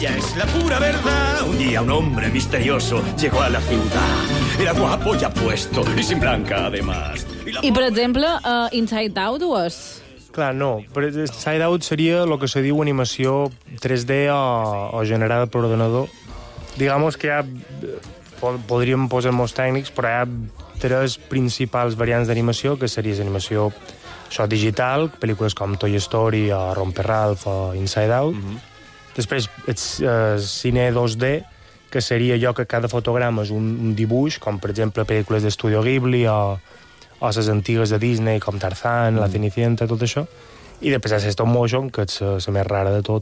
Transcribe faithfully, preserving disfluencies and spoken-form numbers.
Ya es la pura verdad. Un día un hombre misterioso llegó a la ciudad. Era guapo y apuesto y sin blanca además. Y, la... I per exemple, uh, Inside Out ho és? Clar, no. Però Inside Out seria el que se diu animació tres D o, o generada per ordenador. Digamos que hi ha... Podríem posar molts tècnics, però hi ha tres principals variants d'animació, que seria l'animació això, digital, pel·lícules com Toy Story o Romper Ralph o Inside Out. Mm-hmm. Després, el uh, cine dos D, que seria allò que cada fotograma és un, un dibuix, com per exemple pel·lícules d'Estudio Ghibli o, o les antigues de Disney, com Tarzan, mm. La Cenicienta, tot això. I després hi ha el stop motion, que és la més rara de tot,